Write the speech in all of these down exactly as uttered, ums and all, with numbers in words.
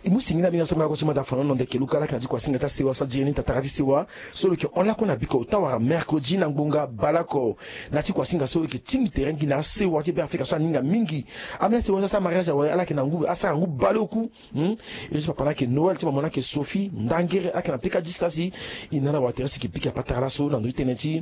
imu singina bina somela ko chima da fana non de keluka la kaji kwa singa ta sewa sa direni tatarati sewa solo que on la kona biko tawara mercredi na ngbonga balako na ti kwa singa solo que tingi terrain gina sewa ti be afrika so ninga mingi amna sewa sa mariage wa ala ke na ngubu asa ngubu baloku hm et je papa na ke Noël ti mona ke Sophie ndangere ala ke na peka distasi inana wa teresi ki pika patara so na ndute neti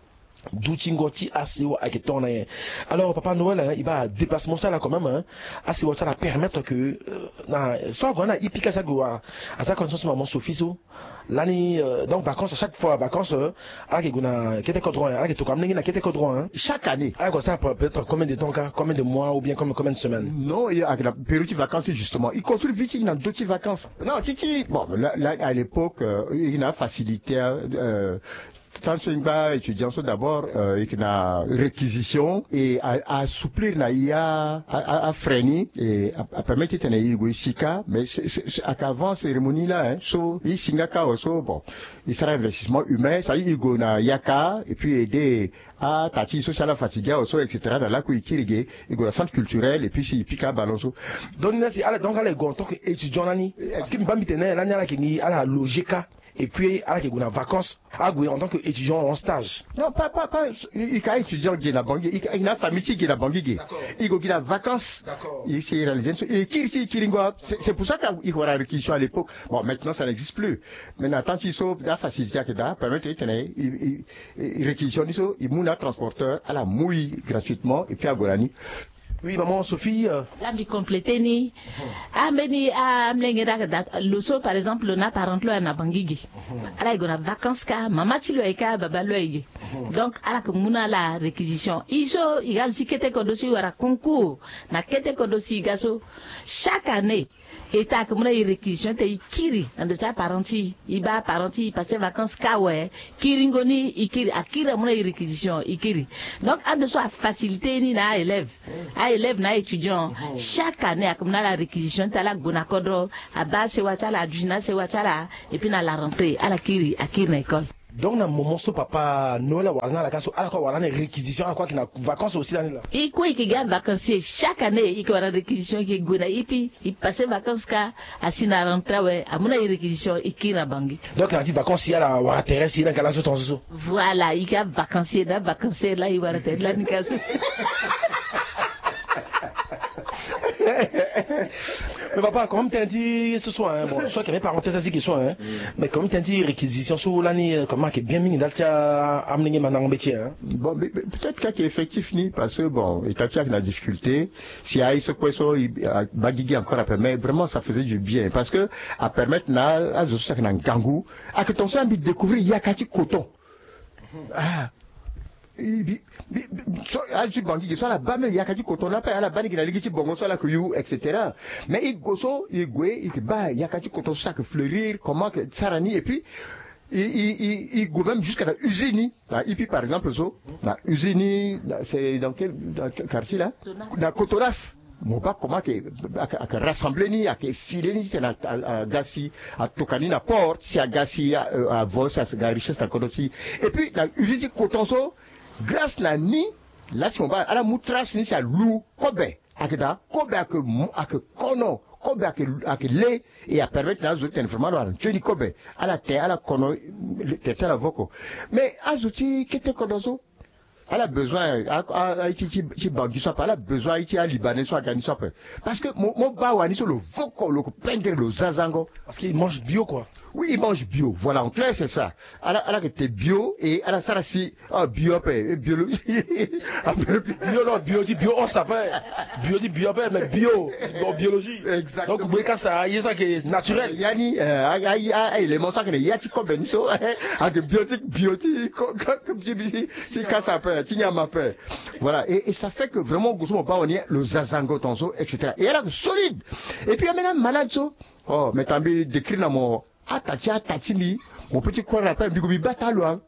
Douchingoti Asiwa Aketona. Alors, Papa Noël, hein, il va déplacement ça là quand même, hein, Asiwa ça va permettre que, euh, soit qu'on a Ipika Sagoa, à sa connaissance, maman Sophie, l'année, donc vacances, à chaque fois, vacances, à la Guna, qui était codron, à la qui est qui était codron, chaque année. Ah, ça peut être combien de temps, combien de mois, ou bien combien de semaines? Non, il y a la période de vacances, justement. Il construit vite, il a d'autres vacances. Non, Titi, bon, là, là à l'époque, euh, il a facilité, euh, tant que pas étudiant, d'abord, euh, il y a réquisition et à, à assouplir na ia à, à freiner et à, à permettre de tenir sika, mais c'est qu'avant cérémonie là, hein, so il singaka also bon, il sera investissement humain, ça il go na yaka et puis aider à tati social fatigué also et cetera dans la kuikirige, il go na centre culturel et puis si pika balonso. Donc là c'est alors donc là les gars en tant qu'étudiant nani, est-ce qu'il m'a mis tenir là là qui ni à la logique et puis à la qui go na vacances à go en tant qu'étudiant en stage. Non pas pas pas il a étudiant qui na bangi, il a famille qui na bangi, il go qui na vacances. D'accord. Il s'est réalisé et qui si kiringo c'est pour ça qu'il y aura réquisition à l'époque. Bon maintenant ça n'existe plus. Maintenant tant qu'il sauve la facilité que da permettre de tenir il il réquisitionne isso il mouna transporteur à la mouille gratuitement et puis à Gorani. Oui, maman Sophie. Là, me compléter ni. Ah, mais ni ah, m'lengue da le so par exemple, na parent lo na bangigi. Ala il gona vacances ka, maman ti lo eka, baba lo ege. Donc ala que muna la réquisition. Iso igal si kete kodosi wara concours, na kete kodosi gaso chaque année. État comme la réquisition te ikiri dans ta parenti iba parenti passer vacances kawe kiringoni ikiri akira mon réquisition ikiri donc à de soit faciliter ni na élève à élève na étudiant chaque année comme la réquisition ta la gona kodro à base se wacha la dujina se wacha la et puis na la rentrée à la kiri akiri na école. Donc, na moment so papa Noël wala la kaso ala quoi wala na réquisition ala quoi qui na vacances aussi l'année là. Et quoi qui gagne vacancier chaque année il y aura réquisition qui gona et puis il passe vacances ka asina rentrée ouais à mon réquisition et qui na bangi. Donc la dit vacances il y a la wala terrestre il y a la ton so. Voilà, il y a vacancier là vacancier là il va arrêter là nicas. Mais papa, comme tu as dit ce soir, hein, bon, soit qu'il y avait parenthèse à cette question, hein, mm. mais comme tu as dit réquisition sur l'année, comment qui est bien mis dans le amener maintenant au métier, hein. Bon, mais, mais peut-être qu'il y a effectif ni parce que bon, il y a une difficulté. Si y a ce poisson, il bagigi encore à permettre, vraiment ça faisait du bien parce que à permettre na, à ce ça n'a gangou, à que ton envie de découvrir il y a kati coton. Ah. Aji bangi qui soit la bas mais il y a kati coton là pas la bas qui la ligue bongo soit la kuyu et cetera. Mais il goso il gwe il bah il y a kati coton ça que fleurir comment que sarani et puis il il il go même jusqu'à la usine là et puis par exemple so la usine c'est dans quel quartier là dans Cotoraf. Mon pas comment que à rassembler ni à que filer ni c'est à gassi à tokani na porte si à gassi à vol ça c'est richesse à Kodosi et puis la usine coton so grâce la ni là si on va à la moutras ni c'est à lou kobe akeda kobe ak ak kono kobe ak ak lait et à permettre la autres informations là tu dis kobe à la terre à la kono terre à la voko mais azuti kete kodoso elle a besoin à Haïti ci bangi soit pas elle a besoin Haïti à Libanais soit Ghana soit pas parce que mon mon bawa ni sur le voko le pendre le zazango parce qu'il mange bio quoi. Oui, il mange bio. Voilà, en clair, c'est ça. Elle a, elle a été bio et elle a ça aussi, ah, bio, biologie. bio, non, bio, dit bio, on s'appelle. Bio, dit bio, mais bio, biologie. Exactement. Donc, vous voyez ça, il y a ça qui est naturel. Yani, euh, il y a, il est mon sac, il y a ti comme benso, avec biotique, biotique, comme tu dis, si casse à peur, tu n'y as ma peur. Voilà. Et, et ça fait que vraiment, grosso modo, on y est le zazango, tonso, et cetera. Et elle a solide. Et puis, elle est malade, so. Oh, mais t'as mis décrit dans mon, ah, tati, ah, tati, mi, mon petit coin rappelle, bigoumi, batalois.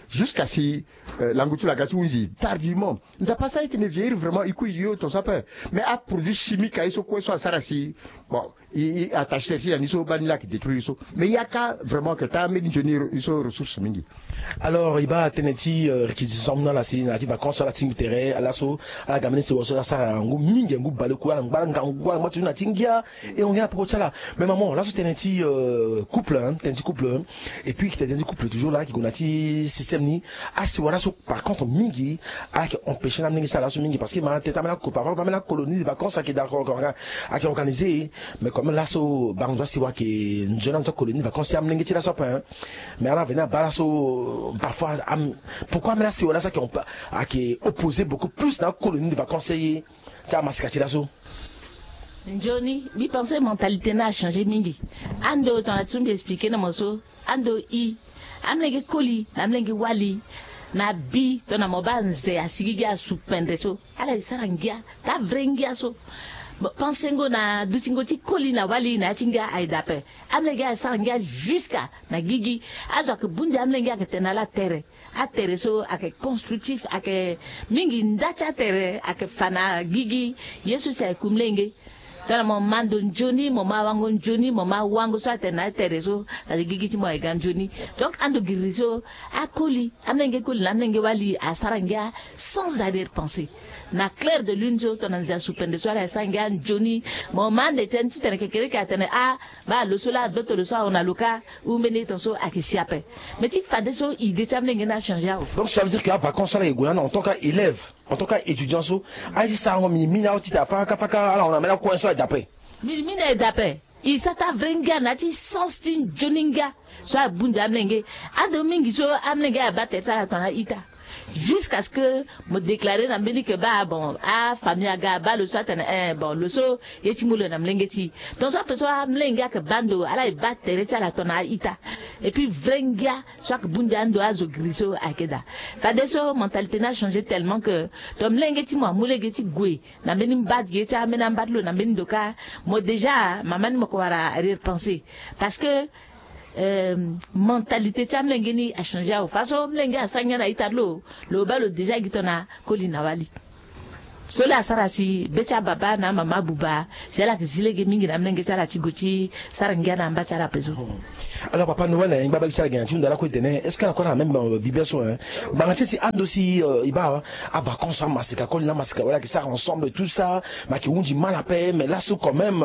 jusqu'à si euh, l'angoutu la gâte ouzi tardivement nous a pas ça qui ne vieillir vraiment il couille yo tout ça peut mais à produit chimique à iso quoi soit ça si bon il attache ici à niso banila qui détruit iso mais il y a qu'à vraiment que t'as mis ingénieur iso ressources mingi alors il va teneti réquisition dans la série native vacances la ting terrain à l'asso à la gamine c'est aussi ça ngou mingi ngou baleku ala ngbalanga ngou ala matu na tingia et on vient à propos de ça là mais maman là c'est teneti couple hein teneti couple et puis qui teneti couple toujours là qui connaît système ni asi voilà so par contre mingi a qui empêcher d'amener ça là so mingi parce que ma tête amena ko parfois pas la colonie de vacances qui d'accord à qui organiser mais comme là so ba on si wa que jeune en colonie de vacances amener qui là so pas mais là venir ba là so parfois pourquoi mais là c'est voilà ça qui on a qui opposé beaucoup plus dans la colonie de vacances et ça masquati là so Johnny, bi penser mentalité n'a changé mingi ando ton a tsumbi expliquer na moso ando i amlenge koli amlenge wali na bi to na mobanze asigiga supende so ala isarangia ta vrengia so pensengo na dutingo ti koli na wali na tinga aidape amlenge isarangia jusqu'à na gigi azo ke bundi amlenge ke tenala terre a terre so ake constructif ake mingi ndacha terre ake fana gigi yesu sai kumlenge tana mo mando njoni mo ma wango njoni mo ma wango so atena tereso ali gigiti mo egan njoni donc ando giriso akoli amnenge koli amnenge wali asarangia sans arrière-pensée na clair de lune jo tonanzia supende so ala sanga njoni mo mande tentu tene kekere ka tene a ba lo so la doto lo so on a loka ou mene ton so akisiape mais ti fade so idée tamnenge na changer donc ça veut dire que à vacances là egolana en tant qu'élève en tant qu'étudiant so aji ça on mi mina oti ta faka faka ala on amena ko so d'après mi mina d'après il s'ata vrenga na ti sens tin joninga so abunda amnenge ado mingi so amnenge abate ça tona ita jusqu'à ce que me déclarer na mbeli que ba bon a famille aga ba le so tena eh bon le so yeti mulo na mlengeti donc ça peut soit mlenga que bando ala e battere tala tona ita et puis vrenga soit que bunda ando azo griso akeda fade so mentalité n'a changé tellement que to mlengeti mo mulengeti gwe na mbeni mbad geti amena mbadlo na mbeni doka mo déjà maman mo ko wara arrière penser parce que Euh, mentalité tamlengeni a changé au façon mlenga sanya na italo lo balo déjà gitona kolina wali sola sarasi becha baba na mama buba c'est là que zilege mingi na mlenge sala chigoti sarangia na mbacha la peso alors papa noël hein baba kisala gantu ndala ko tene est-ce qu'elle a encore même bibeso hein bangati si ando si iba a vacances à masika kolina masika voilà qui ça ensemble tout ça ma qui unji mal à paix mais là c'est quand même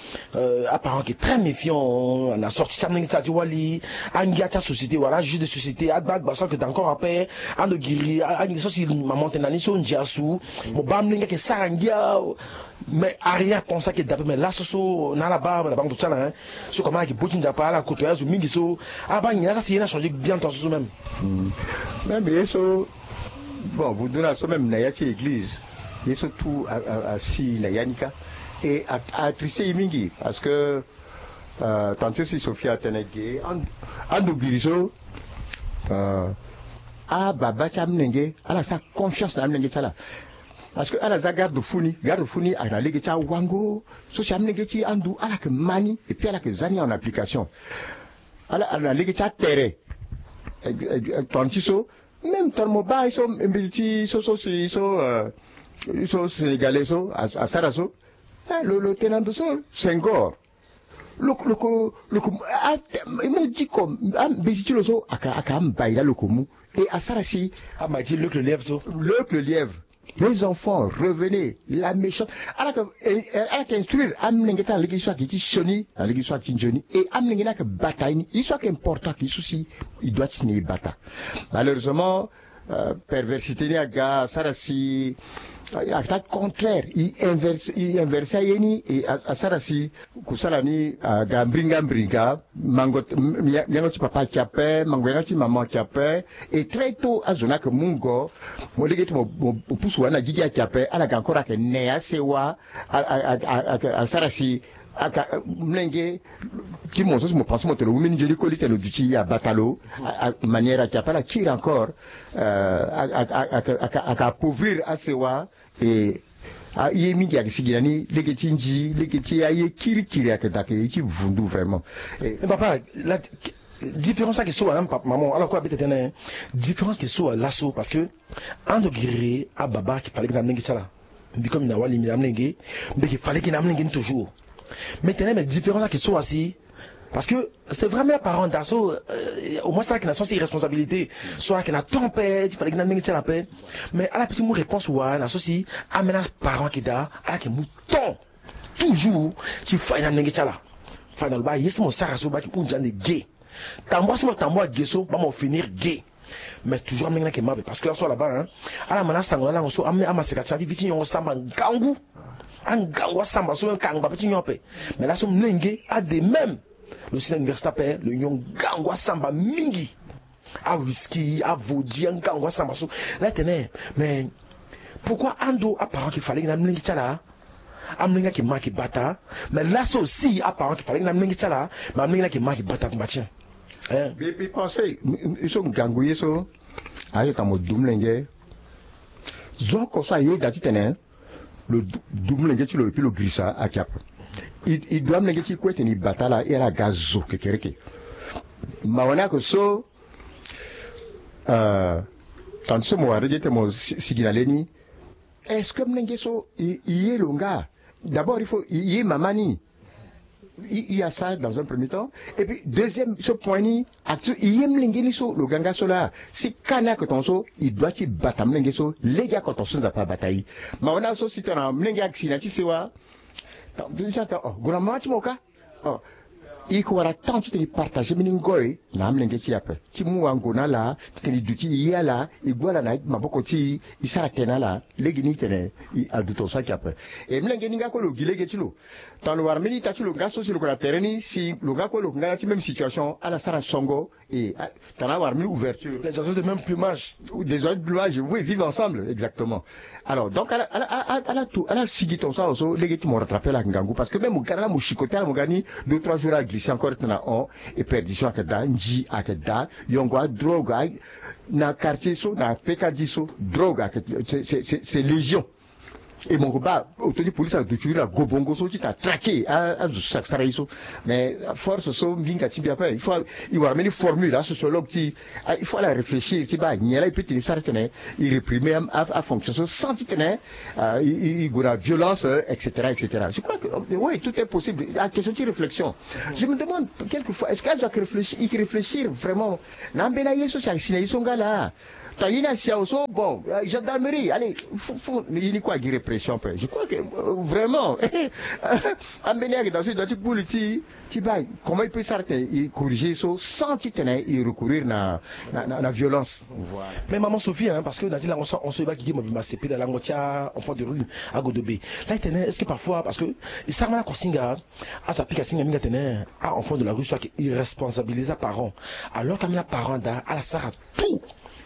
euh apparent qui est très méfiant la sortie ça mlenge tati wali angia ta société voilà juste de société agbag baso que encore à paix ando giri angi so si maman tenani so njasu mo bam que ça mais arrière comme ça que d'après mais là so na la barbe la banque tout ça là hein so comment qui boutin japa la côté azu mingi so aba nya ça c'est na changer bien ton so même même yeso bon vous donnez ça même na yati église yeso tout à si na yanika et à trister mingi parce que euh tantôt si Sophia tenege andu giriso euh a baba chamnenge ala sa confiance na mnenge tala parce que ala za garde funi garde funi ala legi cha wango so chamnenge ti andu ala ke mani et puis ala ke zani en application ala ala legi cha terre tonti so même ton mobile so mbiti so so so so so sénégalais so a saraso le le tenant so Senghor le le le il me dit comme am mbiti lo so aka aka mbaila lokomu et à sarasi a m'a dit le lièvre so le le lièvre. Les enfants, revenez, la méchante. Alors que instruire, amnengeta legi soit qui choni, la legi soit qui joni, et amnengena que bataille, il soit qu'important qui souci, il doit signer bata. Malheureusement, euh, perversité ni aga sarasi, à contraire, il inverse, il inverse yeni et à sarasi, kusalani gambringa bringa, mangot, miangoti papa kiape, mangwengati maman kiape, et très tôt à zona que mungo, mo legeti mo pousse wana gigi kiape, ala encore que nea sewa, à sarasi. Aka mlenge qui mon sens me pense mon telo mini jeli ko litelo duti à batalo manière à kiapa la kire encore euh aka appauvrir asewa et a yemi qui a sigilani legetinji legeti aye kiri kiri akadake ichi vundu vraiment et papa là différence qui soit hein papa maman alors quoi peut-être une différence qui soit lasso parce que en degré à baba qui fallait que n'amener ça bi comme na wali mi n'amener mais qu'il fallait qu'il n'amener toujours maintenant mais différence qui soit aussi parce que c'est vraiment la parent d'assaut euh, au moins ça qui n'a pas ses responsabilités soit qui n'a tempête il fallait qu'il n'amener ça la paix mais à la petite mot réponse ou à l'associé amenas parent qui da à la qui mouton toujours qui fait n'amener ça là final ba yes mo sara so ba ki kunja ne gay tambo so tambo geso ba mo finir gay mais toujours amener que mabe parce que là soit là-bas hein ala mana sango là so amener ama seka chati viti yon samba gangu an gangu samba so un kangba petit nyope mais là so mnenge a de même le système universitaire le yon gangu samba mingi a whisky a vodji un gangu samba so là tenez mais pourquoi ando apparent qu'il fallait que mnenge tala amener qui marque bata mais là c'est aussi apparent qu'il fallait que mnenge tala mais amener qui marque bata combatien hein bébé pensez ils sont gangouillés so ayo tamo dumlenge zo ko sa yo dati tenen le dumlenge tu le puis le grissa à cap il il doit mlenge ti kwete ni batala et la gazo kekereke mawana ko so euh tant ce mo arrêté mo siginaleni est-ce que mlenge so il est longa d'abord il faut il est mamani il y a ça dans un premier temps et puis deuxième ce point ni actu yem lingeli so le ganga sola si kana que ton so il doit y batam lingeso les gars quand on se pas bataille mais on a so si tu as mlinga accidenti c'est wa déjà oh gouvernement tu moka oh il faut tant tu te partager miningoi na mlingeti après ti mu angona la ti ni duti ya la igwala na maboko ti isara tena la legini tene i aduto sa après et mlingeni nga ko lo gilege lo dans le warmini ta tu lo gaso sur le terrain si le gars ko lo ngana ti même situation à la sara songo et dans la warmini ouverture les oiseaux de même plumage ou des oiseaux de plumage oui vivent ensemble exactement alors donc à la à la à la tout à la sigito ça aussi legeti mo rattraper la ngangu parce que même kana mo chikota mo gani deux trois jours à glisser encore na on et perdition à da nji à da yongwa drogue na quartier so na P K D so drogue c'est c'est c'est légion et mon combat autorité police a toujours la gobongo so tu t'as traqué à à ça so mais force so vinga ti bien il faut il va amener formule à sociologue ti il faut la réfléchir ti ba nyela il peut te s'arrêter il réprimer à à fonction sans ti tenir il il la violence etc etc je crois que oui tout est possible à question de réflexion je me demande quelquefois est-ce qu'elle doit réfléchir il réfléchir vraiment n'ambela yeso ça sinai songa là t'as une ancienne bon gendarmerie allez faut il y a quoi de répression je crois que vraiment amener dans une dans politique tu vas comment il peut s'arrêter il corriger ça sans tenir il recourir na na la violence voilà mais maman Sophie hein parce que dans la on se bat qui m'a cépé dans la ngotia enfant de rue à Godobé là tenait est-ce que parfois parce que il s'arme la consigne à sa pique à singa minga tenait à enfant de la rue soit qui irresponsabiliser parents alors quand la parent da à la sara tout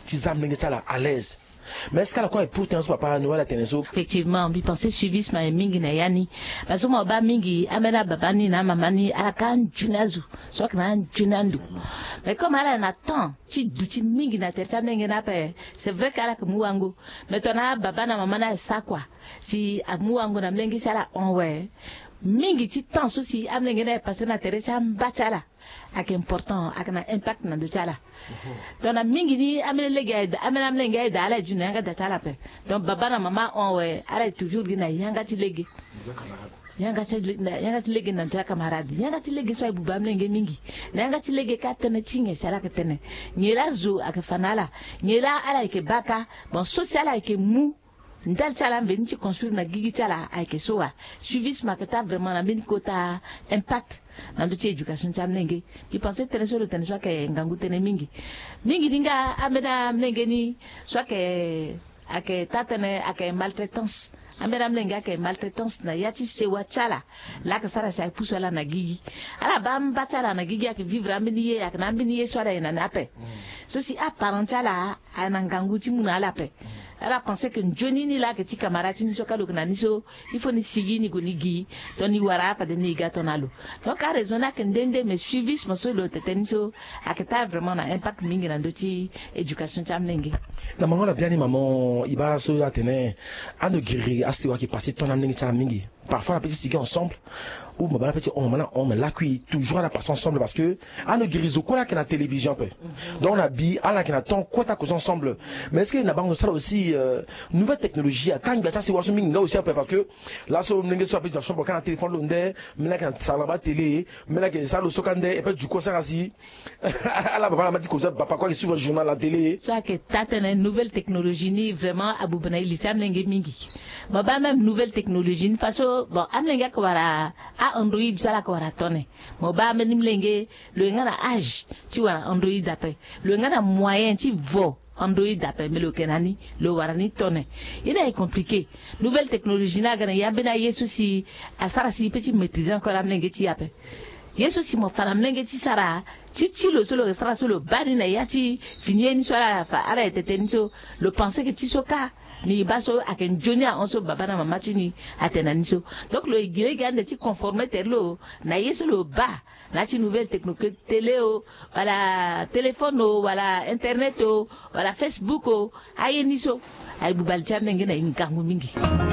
à l'aise mais est-ce qu'elle a quoi pourtant ce papa Noël atenezo effectivement bi penser suivisme et mingi na yani parce que moi ba mingi amena baba ni na mama ni ala kan junazu so kana junandu mais comme elle a temps ti duti mingi na tersa mingi na pe c'est vrai qu'ala que muango mais tona baba na mama na ça quoi si amuango na mlengi sala on ouais mingi ti temps aussi amlengi na passer na tersa mbachala ak important ak na impact na do chala donc na mingi ni amele lege amele amele ngai da ala juna nga da chala pe donc baba na mama on we ala toujours gina yanga ti lege yanga ti yanga ti lege na ta camarade yanga ti lege so bu bam lenge mingi yanga ti lege ka tene tinge sala ka tene nyela zo ak fanala nyela ala ke baka bon social ak mu ndal chala mbe nti construire na gigi chala ak soa suivisme ka ta vraiment na bin kota impact na ndoche education cha mlenge il pensait tene sur le tene so ke ngangu tene mingi mingi dinga ameda mlenge ni so ke ake tatene ake maltraitance ameda mlenge ake maltraitance na yati sewa chala la ka sara sa puso la na gigi ala bam batala na gigi ake vivre ambini ake na ambini so ala na nape so si apparent chala ana ngangu ti muna ala pe elle a pensé que Johnny ni là que ti camarade ni soka lo kana ni so il faut ni sigi ni goni gi to ni wara pa de ni gatonalo donc a raison na que ndende me suivi mo so lo tete ni so aketa vraiment na impact mingi na ndoti éducation tamlenge na mangola bien ni maman iba so atene ando giri asiwa ki passer ton amnengi tala mingi parfois la petite sigi ensemble ou ma bala petit on mana on me la cuit toujours la passer ensemble parce que ando girizo quoi là que la télévision peut donc on a bi ala que na ton quoi ta cause ensemble mais est-ce que na bango ça aussi euh, nouvelle technologie à quand ça c'est waso mingi aussi un peu parce que là so mnenge so petit chambre quand téléphone londe mais là quand ça la télé mais là que ça le sokande et puis du coup ça asi ala baba m'a dit que ça papa quoi qui suit le journal la télé soit que tatene nouvelle technologie ni vraiment abubana ilisam lenge mingi ma ba même nouvelle technologie ni façon bon amlenga ko wara a android sala ko wara tone mo ba même lenge le ngana âge tu wara android d'après le ngana moyen tu vaut android d'après mais le kenani le warani tone il est compliqué nouvelle technologie na gana ya bena yesu si asara si petit maîtriser encore amlenga ti après yesu si mo fara amlenga ti sara ti ti lo solo sara solo bani na yati finir ni sala fa ala etete ni so le penser que ti soka ni baso aken Johnny a onso baba na mama chini atena ni so donc le gire gande ti conformer terlo na yesu lo ba la ti nouvelle technologie télé o wala téléphone o wala internet o wala Facebook o aye ni so ay bubal chamne ngena in kangu mingi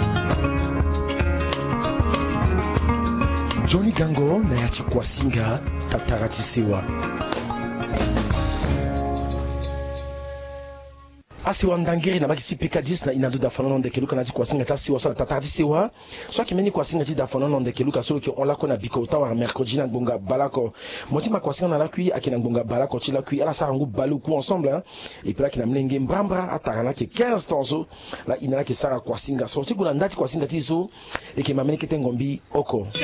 Johnny Gango na ya chikwa singa tataratisewa asi wandangiri na bakisi pika dix na inado da fanono de keluka na ti kwasinga ta siwa so la tatati siwa so ki meni kwasinga ti da fanono de keluka so ki on la ko na biko ta wa mercredi na ngonga balako moti ma kwasinga na la kui akina ngonga balako ti la kui ala sa ngu balu ku ensemble hein et puis là ki na mlenge mbamba atara ki quinze tonzo la inala ki sara kwasinga so ti kuna ndati kwasinga ti so et ki mameni ki tengombi oko